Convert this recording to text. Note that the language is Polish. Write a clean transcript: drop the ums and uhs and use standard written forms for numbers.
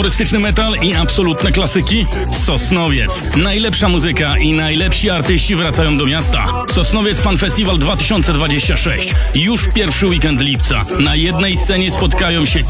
Humorystyczny metal i absolutne klasyki? Sosnowiec. Najlepsza muzyka i najlepsi artyści wracają do miasta. Sosnowiec Fan Festival 2026. Już w pierwszy weekend lipca. Na jednej scenie spotkają się